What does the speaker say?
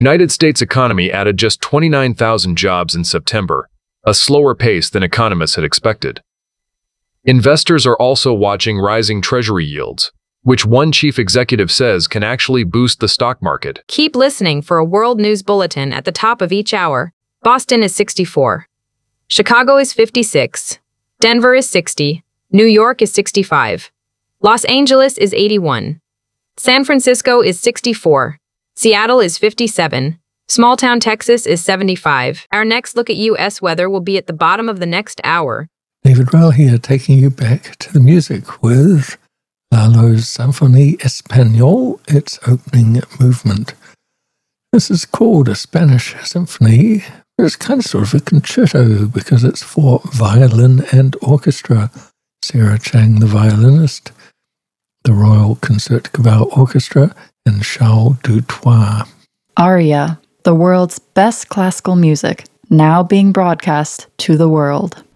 United States economy added just 29,000 jobs in September, a slower pace than economists had expected. Investors are also watching rising Treasury yields, which one chief executive says can actually boost the stock market. Keep listening for a world news bulletin at the top of each hour. Boston is 64. Chicago is 56. Denver is 60. New York is 65. Los Angeles is 81. San Francisco is 64. Seattle is 57. Small-town Texas is 75. Our next look at U.S. weather will be at the bottom of the next hour. David Rell here, taking you back to the music with Lalo's Symphonie Espagnole, its opening movement. This is called a Spanish symphony, but it's kind of sort of a concerto because it's for violin and orchestra. Sarah Chang, the violinist, the Royal Concertgebouw Orchestra, and Charles Dutoit. Aria, the world's best classical music, now being broadcast to the world.